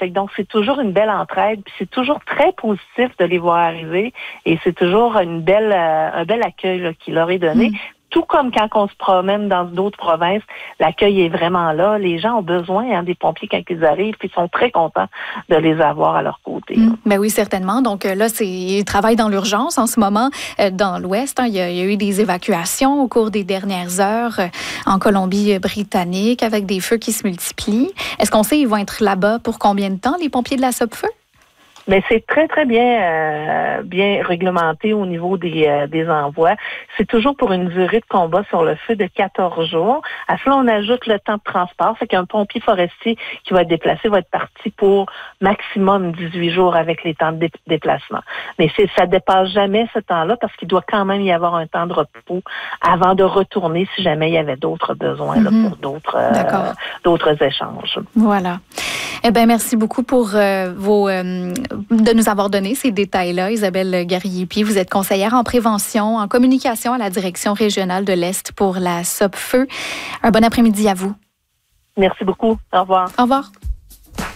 Fait que donc, c'est toujours une belle entraide, puis c'est toujours très positif de les voir arriver, et c'est toujours un bel accueil là, qui leur est donné. Tout comme quand on se promène dans d'autres provinces, l'accueil est vraiment là. Les gens ont besoin des pompiers quand ils arrivent, puis ils sont très contents de les avoir à leur côté. Ben oui, certainement. Donc là, ils travaillent dans l'urgence en ce moment dans l'Ouest. Il y a eu des évacuations au cours des dernières heures en Colombie-Britannique avec des feux qui se multiplient. Est-ce qu'on sait ils vont être là-bas pour combien de temps, les pompiers de la Sopfeu? Mais c'est très, très bien réglementé au niveau des envois. C'est toujours pour une durée de combat sur le feu de 14 jours. À cela, on ajoute le temps de transport. C'est qu'un pompier forestier qui va être déplacé va être parti pour maximum 18 jours avec les temps de déplacement. Mais ça dépasse jamais ce temps-là parce qu'il doit quand même y avoir un temps de repos avant de retourner si jamais il y avait d'autres besoins là, pour d'autres échanges. Voilà. Eh bien, merci beaucoup pour de nous avoir donné ces détails-là. Isabelle Garriépi, vous êtes conseillère en prévention, en communication à la Direction régionale de l'Est pour la Sopfeu. Un bon après-midi à vous. Merci beaucoup. Au revoir. Au revoir.